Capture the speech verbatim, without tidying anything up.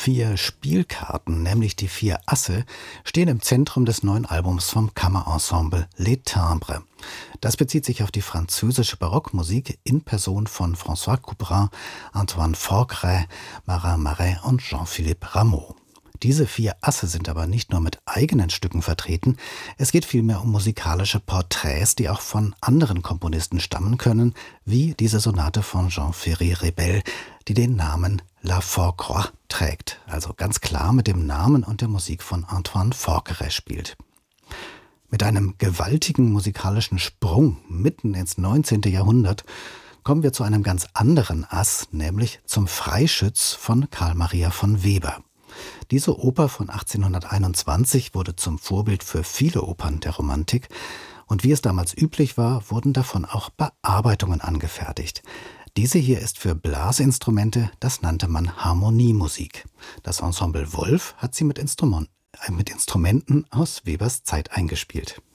Vier Spielkarten, nämlich die vier Asse, stehen im Zentrum des neuen Albums vom Kammerensemble Les Timbres. Das bezieht sich auf die französische Barockmusik in Person von François Couperin, Antoine Forqueray, Marin Marais und Jean-Philippe Rameau. Diese vier Asse sind aber nicht nur mit eigenen Stücken vertreten, es geht vielmehr um musikalische Porträts, die auch von anderen Komponisten stammen können, wie diese Sonate von Jean-Ferry Rebel, die den Namen La Fourcroy trägt, also ganz klar mit dem Namen und der Musik von Antoine Forqueray spielt. Mit einem gewaltigen musikalischen Sprung mitten ins neunzehnte. Jahrhundert kommen wir zu einem ganz anderen Ass, nämlich zum Freischütz von Carl Maria von Weber. Diese Oper von achtzehnhunderteinundzwanzig wurde zum Vorbild für viele Opern der Romantik und wie es damals üblich war, wurden davon auch Bearbeitungen angefertigt. Diese hier ist für Blasinstrumente, das nannte man Harmoniemusik. Das Ensemble Wolf hat sie mit, Instrument, äh, mit Instrumenten aus Webers Zeit eingespielt.